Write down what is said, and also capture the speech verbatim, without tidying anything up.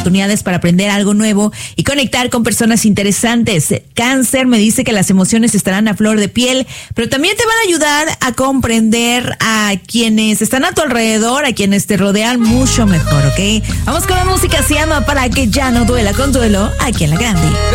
oportunidades para aprender algo nuevo y conectar con personas interesantes. Cáncer me dice que las emociones estarán a flor de piel, pero también te van a ayudar a comprender a quienes están a tu alrededor, a quienes te rodean mucho mejor, ¿ok? Vamos con la música, se llama Para que ya no duela, con Duelo, aquí en La Grande.